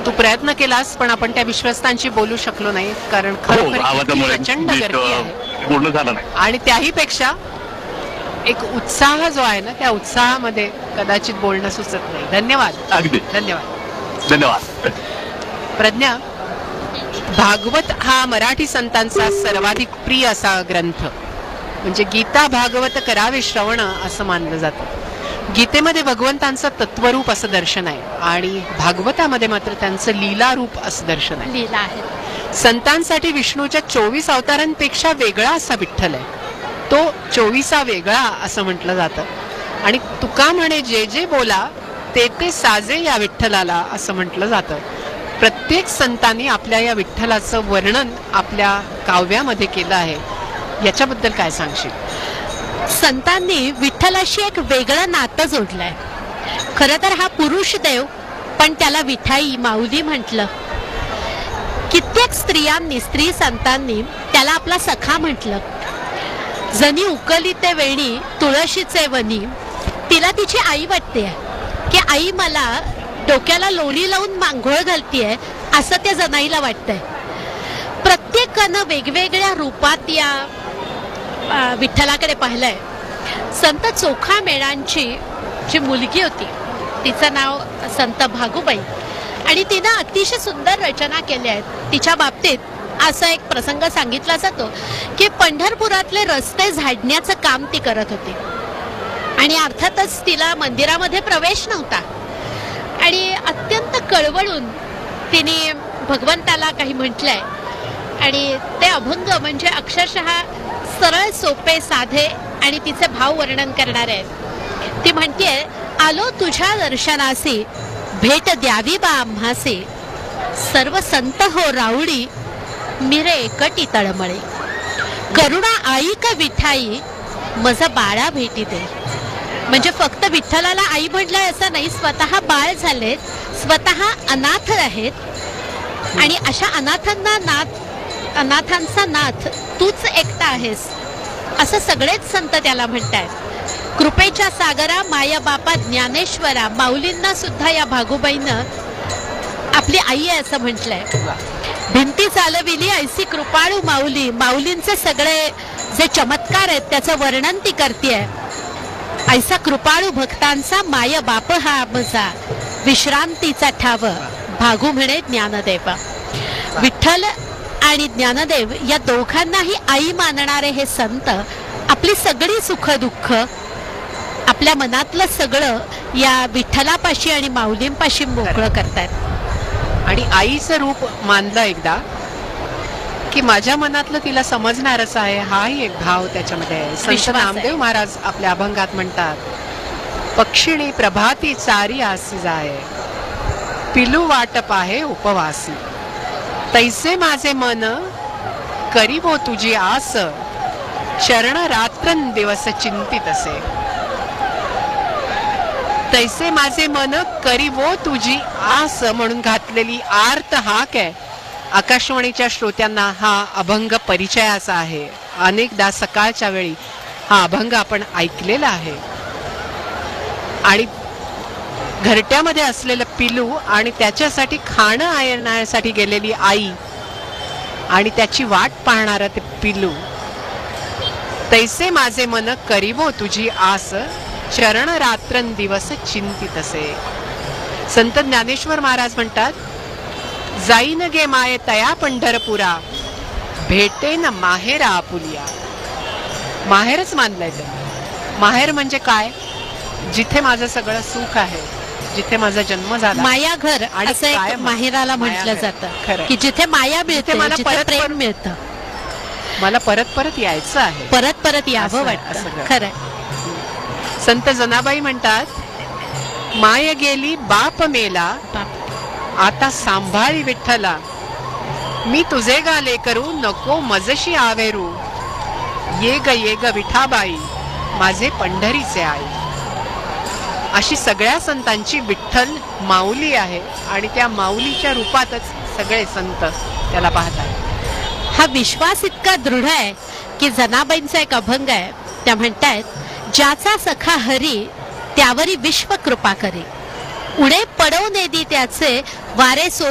तू प्रयत्न केलास पण आपण त्या विश्वस्तांशी बोलू शकलो नाही कारण खरोखर आवाजामुळे प्रचंड गर्दी आहे पूर्ण झालं नाही. आणि त्याही पेक्षा एक उत्साह जो आहे ना त्या उत्साहामध्ये कदाचित बोलणं सुचत नाही. धन्यवाद. अगदी धन्यवाद. धन्यवाद. प्रज्ञा, भागवत हा मराठी संतांचा सर्वाधिक प्रिय असा ग्रंथ. म्हणजे गीता भागवत करावे श्रवण असं मानलं जातं. गीतेमध्ये भगवंतांचं तत्वरूप असं दर्शन आहे आणि भागवतामध्ये मात्र त्यांचं लीला रूप असं दर्शन आहे. लीला आहे. संतांसाठी विष्णूच्या 24 अवतारांपेक्षा वेगळा असा विठ्ठल आहे. तो 24 वेगळा असं म्हटलं जातं. आणि तुका म्हणे जे जे बोला ते ते साजे या विठ्ठलाला असं म्हटलं जातं. प्रत्येक संतांनी आपल्या या विठ्ठलाचं वर्णन आपल्या काव्यामध्ये केलं आहे. याच्याबद्दल काय सांगशील? संतांनी विठ्ठलाशी एक वेगळं नातं जोडलंय. खरं तर हा पुरुष देव, पण त्याला विठाई माऊली म्हटलं. कित्येक स्त्री संतांनी त्याला आपला सखा म्हटलं. जनी उकली ते वेणी तुळशीचे वनी, तिला तिची आई वाटते की आई मला डोक्याला लोणी लावून मांघोळ घालतीये असं त्या जनाईला वाटतंय. प्रत्येकानं वेगवेगळ्या रूपात या विठ्ठलाकडे पाहिलंय. संत चोखा मेळांची जी मुलगी होती तिचं नाव संत भागुबाई आणि तिनं अतिशय सुंदर रचना केल्या आहेत. तिच्या बाबतीत असा एक प्रसंग सांगितला जातो की पंढरपुरातले रस्ते झाडण्याचं काम ती करत होती आणि अर्थातच तिला मंदिरामध्ये प्रवेश नव्हता आणि अत्यंत कळवळून तिने भगवंताला काही म्हटलंय आणि ते अभंग म्हणजे अक्षरशः सरळ सोपे साधे आणि तिचे भाव वर्णन करणारे आहेत. ती म्हणतेय, आलो तुझ्या दर्शनासी भेट द्यावी बा आम्हासी, सर्व संत हो राऊडी मिरे एकटी तळमळे, करुणा आई का विठाई मज बाळा भेटी दे. म्हणजे फक्त विठ्ठलाला आई म्हटलंय असं नाही, स्वतः बाळ झालेत, स्वतः अनाथ आहेत आणि अशा अनाथांचा नाथ तूच एकटा आहेस असं सगळेच संत त्याला म्हणतायत. कृपेच्या सागरा माया बापा ज्ञानेश्वरा, माऊलींना सुद्धा या भागुबाईनं आपली आई आहे असं म्हटलंय. भिंती चालविली ऐसी कृपाळू माऊली, माऊलींचे सगळे जे चमत्कार आहेत त्याचं वर्णन ती करतेय. ऐसा कृपाळू भक्तांचा माय बाप हा आमचा, विश्रांतीचा ठाव भागू म्हणे ज्ञानदेव. विठ्ठल आणि ज्ञानदेव या दोघांनाही आई मानणारे हे संत आपली सगळी सुख दुःख, आपल्या मनातलं सगळं या विठ्ठलापाशी आणि माऊलींपाशी मोकळं करतात. आणि आईचं रूप मानलं एकदा की माझ्या मनातलं तिला समजणारच आहे, हाही एक भाव त्याच्यामध्ये आहे. संत नामदेव महाराज आपल्या अभंगात म्हणतात, पक्षिणी प्रभाती चारी आसी जाय, पिलू वाटप आहे उपवासी, तैसे माझे मन करीबो तुझी आस, शरण रात्रन दिवस चिंतित असे. तैसे माझे मन करीबो तुझी आस म्हणून घातलेली आर्त हाक आहे. आकाशवाणीच्या श्रोत्यांना हा अभंग परिचयाचा आहे. अनेकदा सकाळच्या वेळी हा अभंग आपण ऐकलेला आहे. आणि घरट्यामध्ये असलेलं पिलू आणि त्याच्यासाठी खाणं आणण्यासाठी गेलेली आई आणि त्याची वाट पाहणारं ते पिलू. तैसे माझे मन करीबो तुझी आस, शरण रात्रन दिवस चिंतित असे. संत ज्ञानेश्वर महाराज म्हणतात, जाईन गे माये तया पंढरपुरा, भेटेन माहेरा आपुलिया. माहेरच मानलंय ते. माहेर म्हणजे काय? जिथे माझं सगळं सुख आहे, जिथे माझा जन्म झाला, माया घर असं एक माहेराला म्हटलं जातं की जिथे माया मिळते, मला परत प्रेम मिळतं, मला परत परत यायचं आहे, परत परत यावं वाटतं. खरं. संत जनाबाई म्हणतात, माय गेली बाप मेला, आता सांभाळी विठ्ठला, मी तुझे गाले करू नको मजशी आवेरू, ये ग विठाबाई माझे पंढरीचे आई. अशी सगळ्या संतांची विठ्ठल माऊली आहे आणि त्या माऊलीच्या रूपातच सगळे संत त्याला पाहतात. हा विश्वास इतका दृढ आहे की जनाबाईंचा एक अभंग आहे, त्या म्हणतायत, ज्याचा सखा हरी त्यावरी विश्व कृपा करी, उडे पडो नेदी त्याचे वारे